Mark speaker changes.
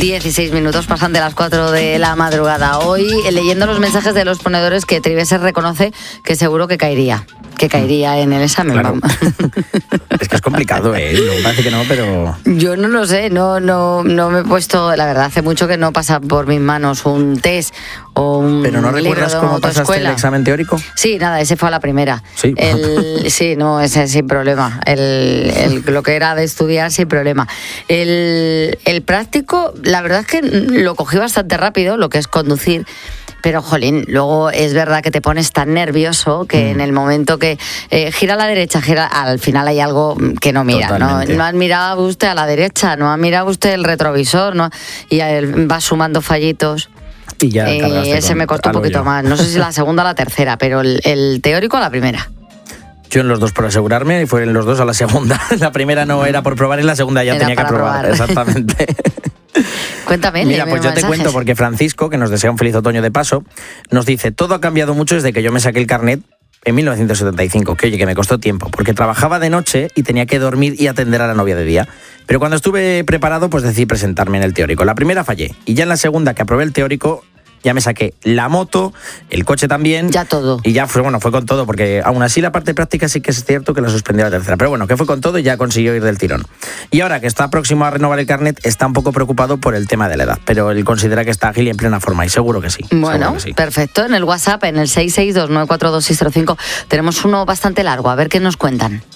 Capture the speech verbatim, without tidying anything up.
Speaker 1: dieciséis minutos pasan de las cuatro de la madrugada. Hoy, leyendo los mensajes de los ponedores, que Triveser reconoce que seguro que caería. Que caería en el examen.
Speaker 2: Claro. Es que es complicado, ¿eh? No, parece que no, pero...
Speaker 1: Yo no lo sé, no, no, no me he puesto... La verdad, hace mucho que no pasa por mis manos un test o un
Speaker 2: ¿Pero no recuerdas cómo pasaste el examen teórico?
Speaker 1: Sí, nada, ese fue a la primera.
Speaker 2: Sí.
Speaker 1: El, sí, no, ese sin problema. El, el, lo que era de estudiar, sin problema. El, el práctico, la verdad es que lo cogí bastante rápido, lo que es conducir. Pero, jolín, luego es verdad que te pones tan nervioso que mm. en el momento que eh, gira a la derecha, gira, al final hay algo que no mira. ¿no? No ha mirado usted a la derecha, no ha mirado usted el retrovisor, ¿no? Y va sumando fallitos.
Speaker 2: Y ya
Speaker 1: eh, ese me costó un poquito yo. más. No sé si la segunda o la tercera, pero el, el teórico a la primera.
Speaker 2: Yo en los dos por asegurarme y fueron los dos a la segunda. La primera no era por probar y la segunda ya era tenía que probar. probar. Exactamente.
Speaker 1: Cuéntame.
Speaker 2: Mira, pues yo
Speaker 1: mensajes.
Speaker 2: te cuento porque Francisco, que nos desea un feliz otoño de paso, nos dice: todo ha cambiado mucho desde que yo me saqué el carnet en mil novecientos setenta y cinco, que oye, que me costó tiempo, porque trabajaba de noche y tenía que dormir y atender a la novia de día. Pero cuando estuve preparado, pues decidí presentarme en el teórico. La primera fallé, y ya en la segunda, que aprobé el teórico, ya me saqué la moto, el coche también.
Speaker 1: Ya todo.
Speaker 2: Y ya fue, bueno, fue con todo, porque aún así la parte práctica sí que es cierto que la suspendí a la tercera. Pero bueno, que fue con todo y ya consiguió ir del tirón. Y ahora que está próximo a renovar el carnet, está un poco preocupado por el tema de la edad. Pero él considera que está ágil y en plena forma, y seguro que sí.
Speaker 1: Bueno,
Speaker 2: que sí.
Speaker 1: Perfecto. En el WhatsApp, en el seis seis dos nueve cuatro dos seis cero cinco, tenemos uno bastante largo. A ver qué nos cuentan.